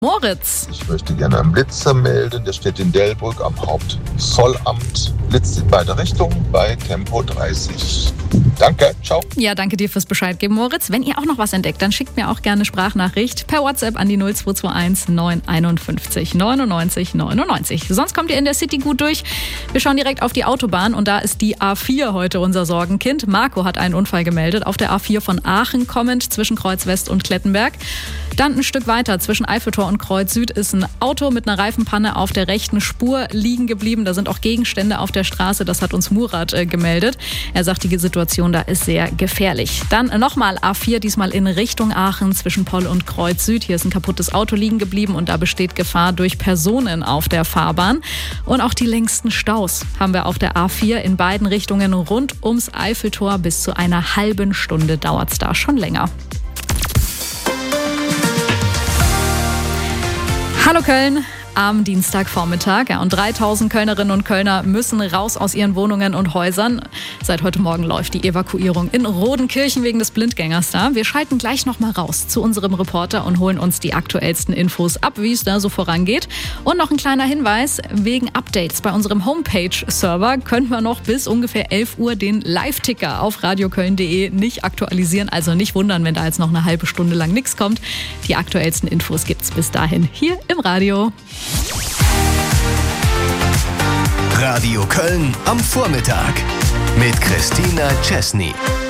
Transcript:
Moritz. Ich möchte gerne einen Blitzer melden. Der steht in Delbrück am Hauptzollamt. Blitzt in beide Richtungen bei Tempo 30. Danke, ciao. Ja, danke dir fürs Bescheid geben, Moritz. Wenn ihr auch noch was entdeckt, dann schickt mir auch gerne Sprachnachricht per WhatsApp an die 0221 951 99 99. Sonst kommt ihr in der City gut durch. Wir schauen direkt auf die Autobahn und da ist die A4 heute unser Sorgenkind. Marco hat einen Unfall gemeldet auf der A4 von Aachen kommend zwischen Kreuz West und Klettenberg. Dann ein Stück weiter zwischen Eiffeltor und Kreuz Süd ist ein Auto mit einer Reifenpanne auf der rechten Spur liegen geblieben. Da sind auch Gegenstände auf der Straße, das hat uns Murat gemeldet. Er sagt, die Situation da ist sehr gefährlich. Dann nochmal A4, diesmal in Richtung Aachen zwischen Poll und Kreuz Süd. Hier ist ein kaputtes Auto liegen geblieben und da besteht Gefahr durch Personen auf der Fahrbahn. Und auch die längsten Staus haben wir auf der A4 in beiden Richtungen rund ums Eiffeltor. Bis zu einer halben Stunde dauert es da schon länger. Hallo Köln. Am Dienstagvormittag. Ja, und 3000 Kölnerinnen und Kölner müssen raus aus ihren Wohnungen und Häusern. Seit heute Morgen läuft die Evakuierung in Rodenkirchen wegen des Blindgängers da. Wir schalten gleich noch mal raus zu unserem Reporter und holen uns die aktuellsten Infos ab, wie es da so vorangeht. Und noch ein kleiner Hinweis, wegen Updates bei unserem Homepage-Server können wir noch bis ungefähr 11 Uhr den Live-Ticker auf radioköln.de nicht aktualisieren. Also nicht wundern, wenn da jetzt noch eine halbe Stunde lang nichts kommt. Die aktuellsten Infos gibt's bis dahin hier im Radio. Radio Köln am Vormittag mit Christina Chesney.